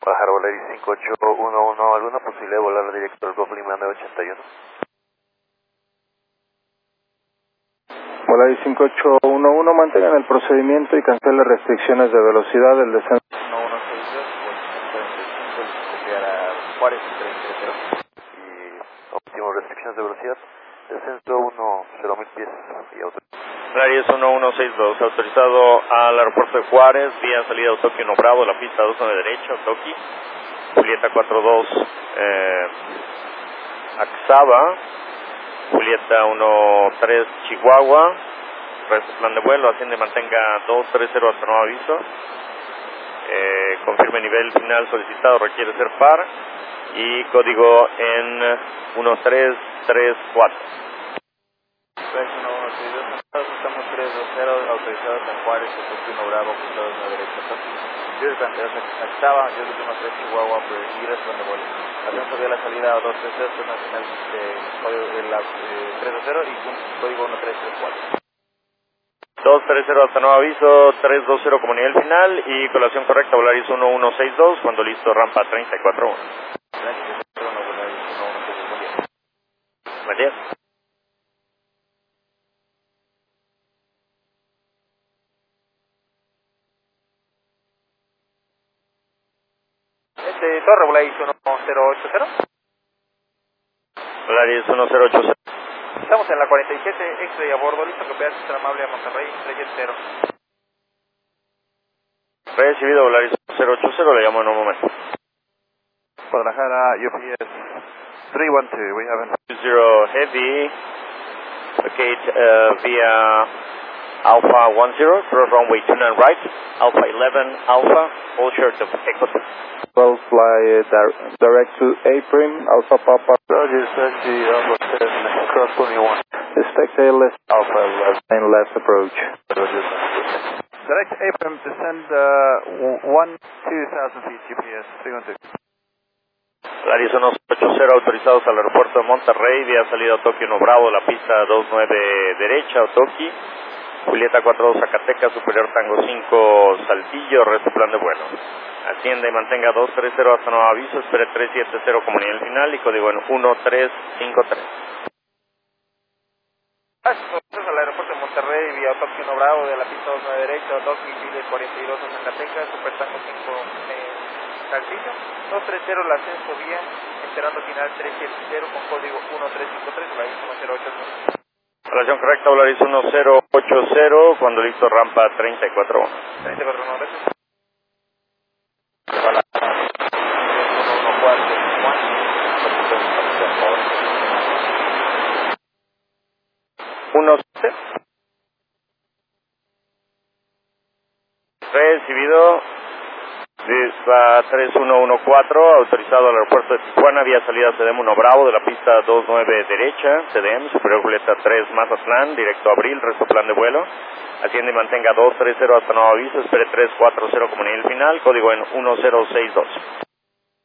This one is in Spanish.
Bajar Volaris 5811, ¿alguna posibilidad de volar directo al Golf Lima 981? Volaris 5811, mantengan el procedimiento y cancele restricciones de velocidad del descenso. 1162, copiar a Juárez 330. Y óptimo restricciones de velocidad, descenso 10.000 pies y auto. Volaris 1162, autorizado al aeropuerto de Juárez, vía salida de Tokio 1 Bravo, la pista 29 derecha, Otoki, Julieta 42, Axaba, Julieta 13 Chihuahua, plan de vuelo, asciende y mantenga 230 hasta nuevo aviso, confirme nivel final solicitado, requiere ser par, y código en 1334. Estamos 320, autorizados en Juárez, Tokio 1 Bravo, pista 29 derecha, yo el cantidad Axaba, yo el 13 Chihuahua, y plan de vuelo. Ascenso de la salida 230, zona final de código 320 y código 1334. 230 hasta nuevo aviso, 320 como nivel final y colación correcta, Volaris 1162, cuando listo, rampa 341. Buen día. Torre, Volaris 1080. Volaris 1080. Estamos en la 47, X-Ray a bordo, listo, copiar sistema amable a Monterrey, 370. Recibido, Volaris 080, le llamo en un momento. Guadalajara, UPS 312, we have 20 Heavy, locate via Alpha 10, cross runway 29 right, Alpha 11, Alpha, all short of Echo. Well, fly direct to Aprim, Alpha Papa. Roger, Sachi, Alpha 10, cross 21. Expect ALS Alpha 11, left approach. Roger. Direct Aprim, descend 2,000 feet, GPS 312. Volaris 180, autorizados al aeropuerto de Monterrey, vía salida a Tokio 1 Bravo, la pista 29 derecha, Otoki, Julieta 42 Zacatecas, superior Tango 5 Saltillo, resto plan de vuelo. Ascienda y mantenga 230 hasta nuevo aviso, espere 370 como nivel final y código en 1353. Al aeropuerto de Monterrey, vía Tokio 1 Bravo, de la pista 29 derecha, Otoki, Chile 42 a Zacatecas, super Tango 5 Saltillo, 230 el ascenso vía, esperando final 370 con código 1353, la isla 1080. Relación correcta, Volaris 1080, cuando listo rampa 341. 341, gracias. Recibido, Dispa 3114, autorizado al aeropuerto de Tijuana, vía salida CDM 1 Bravo, de la pista 29 derecha, CDM, superior Julieta 3 Mazatlán, directo a Abril, resto plan de vuelo. Asciende y mantenga 230 hasta nuevo aviso, espere 340 como nivel final, código en 1062.